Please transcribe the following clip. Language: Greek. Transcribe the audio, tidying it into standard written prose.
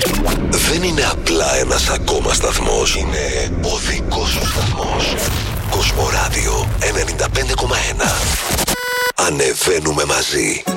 Δεν είναι απλά ένας ακόμα σταθμός. Είναι ο δικός σου σταθμός. Κοσμοράδιο 95,1. Ανεβαίνουμε μαζί.